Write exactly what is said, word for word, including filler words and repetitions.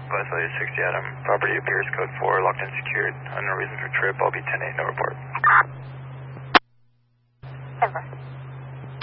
West Value sixty Adam, property appears code four, locked and secured. Unknown reason for trip, I'll be ten eight, no report.